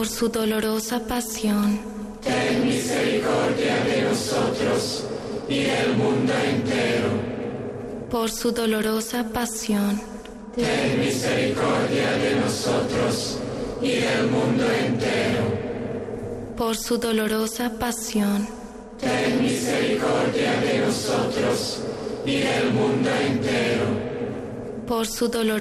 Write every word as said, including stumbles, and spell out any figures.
por su dolorosa pasión, ten misericordia de nosotros y del mundo entero. por su dolorosa pasión, ten misericordia de nosotros y del mundo entero. por su dolorosa pasión, ten misericordia de nosotros y del mundo entero. por su dolorosa